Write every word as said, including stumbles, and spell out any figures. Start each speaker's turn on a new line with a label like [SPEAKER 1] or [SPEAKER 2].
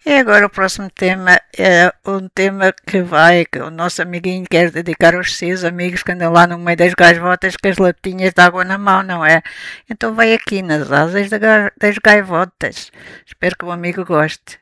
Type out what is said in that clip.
[SPEAKER 1] E agora o próximo tema é um tema que vai, que o nosso amiguinho quer dedicar aos seus amigos que andam lá no meio das gaivotas com as latinhas de água na mão, não é? Então vai aqui nas asas das gaivotas. Espero que o amigo goste.